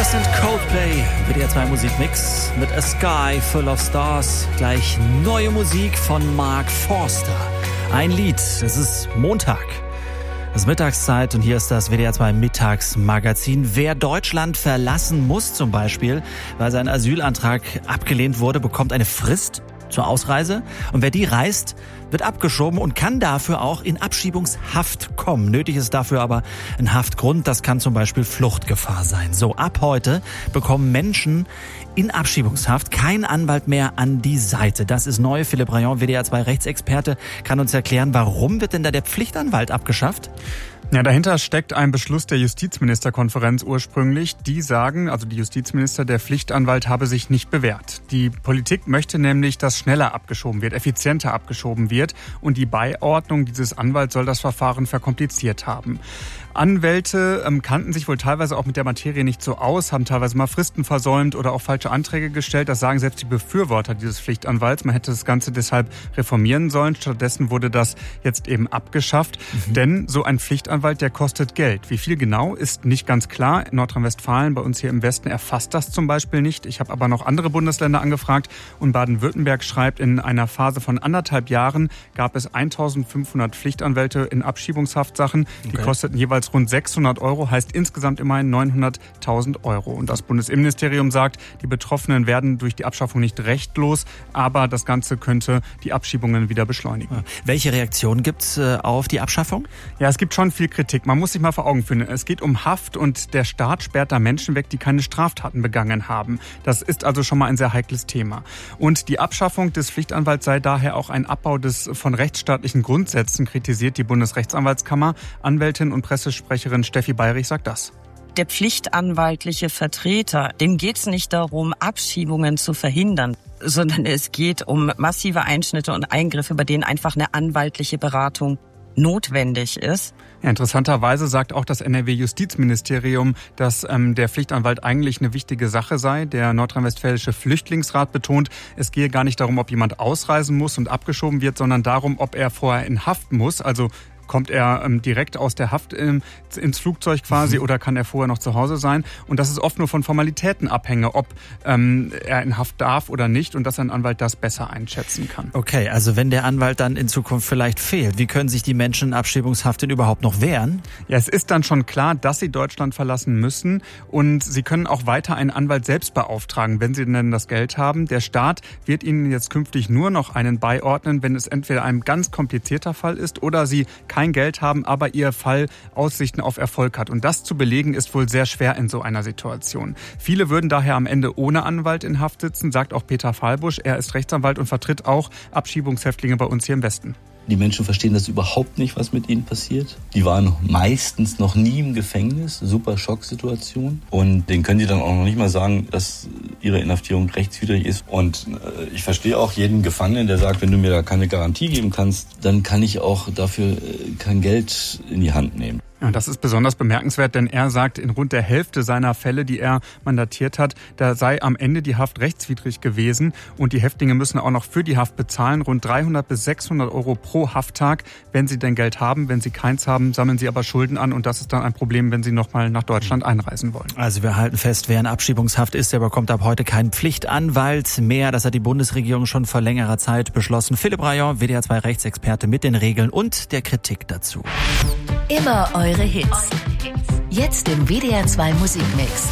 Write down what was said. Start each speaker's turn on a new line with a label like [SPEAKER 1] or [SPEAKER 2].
[SPEAKER 1] Das sind Coldplay, WDR 2 Musikmix mit A Sky Full of Stars. Gleich neue Musik von Mark Forster. Ein Lied, es ist Montag. Es ist Mittagszeit und hier ist das WDR 2 Mittagsmagazin. Wer Deutschland verlassen muss zum Beispiel, weil sein Asylantrag abgelehnt wurde, bekommt eine Frist zur Ausreise. Und wer die reist, wird abgeschoben und kann dafür auch in Abschiebungshaft kommen. Nötig ist dafür aber ein Haftgrund. Das kann zum Beispiel Fluchtgefahr sein. So, ab heute bekommen Menschen in Abschiebungshaft kein Anwalt mehr an die Seite. Das ist neu. Philipp Rayon, WDR 2 Rechtsexperte, kann uns erklären, warum wird denn da der Pflichtanwalt abgeschafft?
[SPEAKER 2] Ja, dahinter steckt ein Beschluss der Justizministerkonferenz ursprünglich. Die sagen, also die Justizminister, der Pflichtanwalt habe sich nicht bewährt. Die Politik möchte nämlich, dass schneller abgeschoben wird, effizienter abgeschoben wird. Und die Beiordnung dieses Anwalts soll das Verfahren verkompliziert haben. Anwälte kannten sich wohl teilweise auch mit der Materie nicht so aus, haben teilweise mal Fristen versäumt oder auch falsche Anträge gestellt. Das sagen selbst die Befürworter dieses Pflichtanwalts. Man hätte das Ganze deshalb reformieren sollen. Stattdessen wurde das jetzt eben abgeschafft. Denn so ein Pflichtanwalt, der kostet Geld. Wie viel genau, ist nicht ganz klar. In Nordrhein-Westfalen, bei uns hier im Westen, erfasst das zum Beispiel nicht. Ich habe aber noch andere Bundesländer angefragt. Und Baden-Württemberg schreibt, in einer Phase von 1,5 Jahren gab es 1.500 Pflichtanwälte in Abschiebungshaftsachen. Die kosteten jeweils rund 600 €, heißt insgesamt immerhin 900.000 €. Und das Bundesinnenministerium sagt, die Betroffenen werden durch die Abschaffung nicht rechtlos, aber das Ganze könnte die Abschiebungen wieder beschleunigen.
[SPEAKER 1] Welche Reaktion gibt's auf die Abschaffung?
[SPEAKER 2] Ja, es gibt schon viel Kritik. Man muss sich mal vor Augen führen. Es geht um Haft und der Staat sperrt da Menschen weg, die keine Straftaten begangen haben. Das ist also schon mal ein sehr heikles Thema. Und die Abschaffung des Pflichtanwalts sei daher auch ein Abbau von rechtsstaatlichen Grundsätzen, kritisiert die Bundesrechtsanwaltskammer. Anwältin und Pressesprecherin Steffi Bayrich sagt das.
[SPEAKER 3] Der pflichtanwaltliche Vertreter, dem geht es nicht darum, Abschiebungen zu verhindern, sondern es geht um massive Einschnitte und Eingriffe, bei denen einfach eine anwaltliche Beratung notwendig ist.
[SPEAKER 2] Ja, interessanterweise sagt auch das NRW-Justizministerium, dass der Pflichtanwalt eigentlich eine wichtige Sache sei. Der Nordrhein-Westfälische Flüchtlingsrat betont, es gehe gar nicht darum, ob jemand ausreisen muss und abgeschoben wird, sondern darum, ob er vorher in Haft muss, also kommt er direkt aus der Haft ins Flugzeug quasi oder kann er vorher noch zu Hause sein? Und das ist oft nur von Formalitäten abhängig, ob er in Haft darf oder nicht und dass ein Anwalt das besser einschätzen kann.
[SPEAKER 1] Okay, also wenn der Anwalt dann in Zukunft vielleicht fehlt, wie können sich die Menschen in Abschiebungshaft denn überhaupt noch wehren?
[SPEAKER 2] Ja, es ist dann schon klar, dass sie Deutschland verlassen müssen und sie können auch weiter einen Anwalt selbst beauftragen, wenn sie denn das Geld haben. Der Staat wird ihnen jetzt künftig nur noch einen beiordnen, wenn es entweder ein ganz komplizierter Fall ist oder sie kein Geld haben, aber ihr Fall Aussichten auf Erfolg hat. Und das zu belegen, ist wohl sehr schwer in so einer Situation. Viele würden daher am Ende ohne Anwalt in Haft sitzen, sagt auch Peter Fahlbusch. Er ist Rechtsanwalt und vertritt auch Abschiebungshäftlinge bei uns hier im Westen.
[SPEAKER 4] Die Menschen verstehen das überhaupt nicht, was mit ihnen passiert. Die waren meistens noch nie im Gefängnis, super Schocksituation. Und denen können die dann auch noch nicht mal sagen, dass ihre Inhaftierung rechtswidrig ist. Und ich verstehe auch jeden Gefangenen, der sagt, wenn du mir da keine Garantie geben kannst, dann kann ich auch dafür kein Geld in die Hand nehmen.
[SPEAKER 2] Ja, das ist besonders bemerkenswert, denn er sagt, in rund der Hälfte seiner Fälle, die er mandatiert hat, da sei am Ende die Haft rechtswidrig gewesen und die Häftlinge müssen auch noch für die Haft bezahlen, rund 300 bis 600 € pro Hafttag, wenn sie denn Geld haben. Wenn sie keins haben, sammeln sie aber Schulden an und das ist dann ein Problem, wenn sie nochmal nach Deutschland einreisen wollen.
[SPEAKER 1] Also wir halten fest, wer in Abschiebungshaft ist, der bekommt ab heute keinen Pflichtanwalt mehr. Das hat die Bundesregierung schon vor längerer Zeit beschlossen. Philipp Rayon, WDR 2 Rechtsexperte mit den Regeln und der Kritik dazu.
[SPEAKER 5] Immer eure Hits. Jetzt im WDR 2 Musikmix.